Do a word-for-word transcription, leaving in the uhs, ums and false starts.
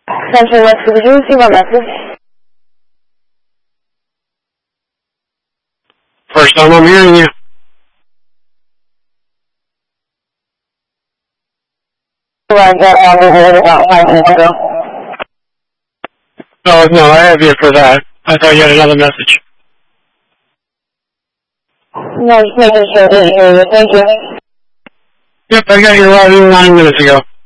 Central West, did you receive my message? First time I'm hearing you. I got on the board about five minutes ago. Oh, no, I have you for that. I thought you had another message. No, just making sure I didn't hear you. Thank you. Yep, I got your routing nine minutes ago.